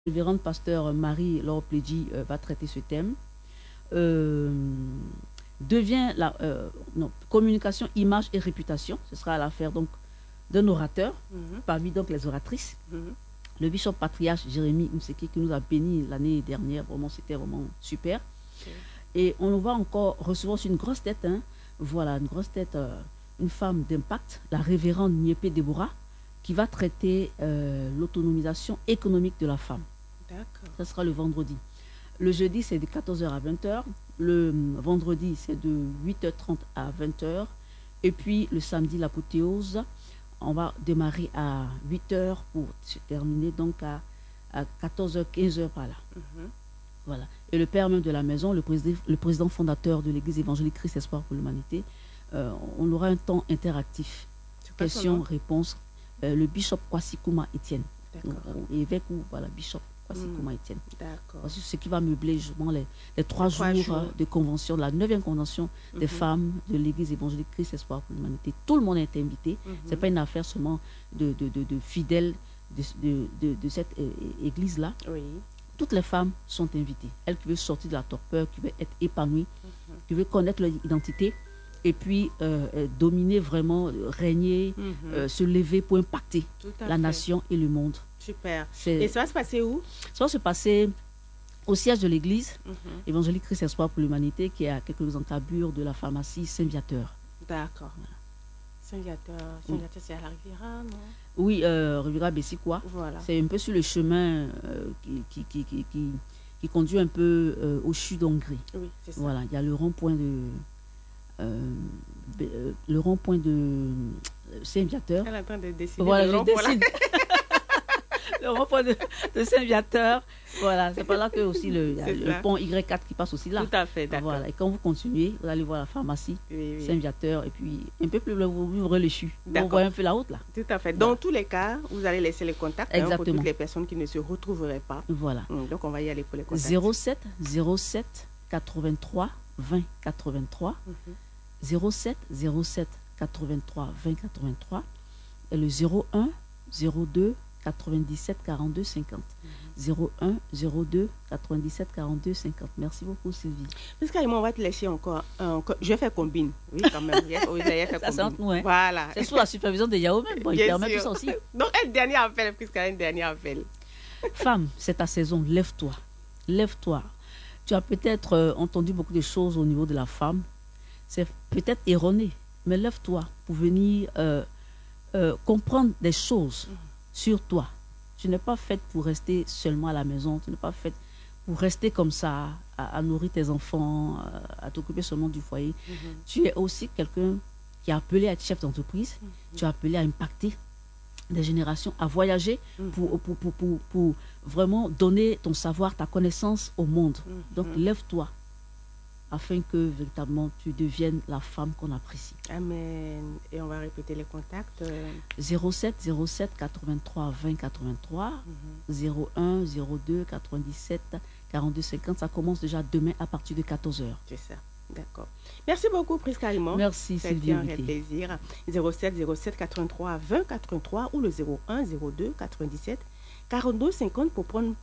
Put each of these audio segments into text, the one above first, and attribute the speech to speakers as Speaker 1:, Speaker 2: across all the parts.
Speaker 1: Le révérende pasteur Marie-Laure Pledji va traiter ce thème. Devient la communication, image et réputation. Ce sera à l'affaire donc d'un orateur, parmi donc les oratrices. Le bishop patriarche Jérémie Mseki qui nous a bénis l'année dernière, vraiment c'était vraiment super. Et on va encore recevoir une grosse tête, voilà, une grosse tête, une femme d'impact, la révérende Niépé Déborah, qui va traiter l'autonomisation économique de la femme. D'accord. Ça sera le vendredi. Le jeudi, c'est de 14h à 20h. Le vendredi, c'est de 8h30 à 20h. Et puis, le samedi, l'apothéose, on va démarrer à 8h pour se terminer donc à 14h, 15h par là. Voilà. Et le père même de la maison, le président fondateur de l'église évangélique Christ Espoir pour l'humanité, on aura un temps interactif. Questions, réponses. Le bishop Kwasi Kouma Etienne. Évêque ou voilà, bishop Kwasi Kouma Etienne. D'accord. C'est ce qui va meubler justement les 3 jours de convention, la 9e convention des femmes de l'église évangélique Christ Espoir pour l'humanité. Tout le monde est invité. Ce n'est pas une affaire seulement de fidèles de cette église-là. Oui. Toutes les femmes sont invitées. Elles qui veulent sortir de la torpeur, qui veulent être épanouies, qui veulent connaître leur identité et puis dominer vraiment, régner, se lever pour impacter la nation et le monde.
Speaker 2: Super. Et ça va se passer où?
Speaker 1: Ça va se passer au siège de l'église évangélique Christ Espoir pour l'humanité qui est à quelques encablures de la pharmacie Saint-Viateur.
Speaker 2: D'accord. Saint-Viateur, c'est à la Riviera, non?
Speaker 1: Oui, Riviera Bessikoua. Voilà. C'est un peu sur le chemin qui conduit un peu au CHU d'Hongrie. Oui, c'est ça. Voilà, il y a le rond-point de Saint-Viateur.
Speaker 2: Elle est en train de décider.
Speaker 1: Voilà, je décide. Le rond-point de Saint-Viateur. Voilà, c'est par là que aussi le pont Y4 qui passe aussi là.
Speaker 2: Tout à fait, d'accord.
Speaker 1: Voilà, et quand vous continuez, vous allez voir la pharmacie Saint-Viateur et puis un peu plus loin, vous ouvrez le CHU. Vous voyez un peu la route là.
Speaker 2: Tout à fait. Dans tous les cas, vous allez laisser les contacts pour toutes les personnes qui ne se retrouveraient pas.
Speaker 1: Voilà.
Speaker 2: Donc on va y aller pour les contacts.
Speaker 1: 07 83 20 83. 07 83 20 83 et le 01 02 97 42 50. 01 02 97 42 50. Merci beaucoup Sylvie.
Speaker 2: Parce on va te laisser encore. Je vais faire combine. Oui, quand même.
Speaker 1: Ça sent nous, hein.
Speaker 2: Voilà.
Speaker 1: C'est sous la supervision de Yahoo même. Bon, il permet tout ça aussi.
Speaker 2: Donc un dernier appel, Prisca, un dernier appel.
Speaker 1: Femme, c'est ta saison. Lève-toi. Lève-toi. Tu as peut-être entendu beaucoup de choses au niveau de la femme. C'est peut-être erroné, mais lève-toi pour venir comprendre des choses sur toi. Tu n'es pas faite pour rester seulement à la maison. Tu n'es pas faite pour rester comme ça, à nourrir tes enfants, à t'occuper seulement du foyer. Tu es aussi quelqu'un qui est appelé à être chef d'entreprise. Tu es appelé à impacter des générations, à voyager pour vraiment donner ton savoir, ta connaissance au monde. Donc, lève-toi afin que véritablement tu deviennes la femme qu'on apprécie.
Speaker 2: Amen. Et on va répéter les contacts.
Speaker 1: 07 83 20 83, 01 02 97 42 50. Ça commence déjà demain à partir de 14h.
Speaker 2: C'est ça. D'accord. Merci beaucoup, Prisca Alimon.
Speaker 1: Merci, Sylvie.
Speaker 2: C'était un plaisir. 07 83 20 83 ou le 01 02 97 42 50 pour prendre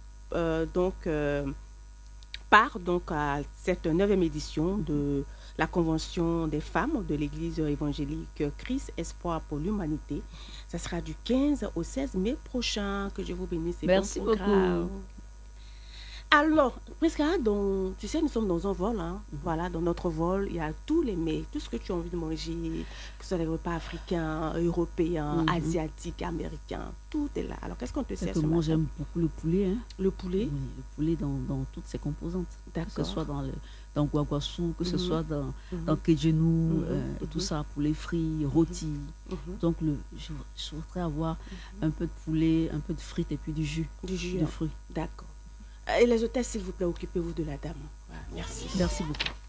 Speaker 2: part donc à cette 9e édition de la Convention des femmes de l'Église évangélique Christ Espoir pour l'humanité. Ça sera du 15 au 16 mai prochain. Que je vous bénisse.
Speaker 1: Merci beaucoup.
Speaker 2: Alors, Prisca, tu sais, nous sommes dans un vol. Voilà, dans notre vol, il y a tous les mets, tout ce que tu as envie de manger, que ce soit les repas africains, européens, asiatiques, américains, tout est là. Alors, qu'est-ce qu'on te sert ce matin?
Speaker 1: Moi, j'aime beaucoup le poulet.
Speaker 2: Le poulet?
Speaker 1: Oui, le poulet dans toutes ses composantes.
Speaker 2: D'accord.
Speaker 1: Que ce soit dans guaguassou, que ce soit dans kejenou, tout ça, poulet frit, rôti. Donc, je voudrais avoir un peu de poulet, un peu de frites et puis du jus.
Speaker 2: Du jus.
Speaker 1: De fruits.
Speaker 2: D'accord. Et les hôtesses, s'il vous plaît, occupez-vous de la dame. Voilà, merci.
Speaker 1: Merci beaucoup.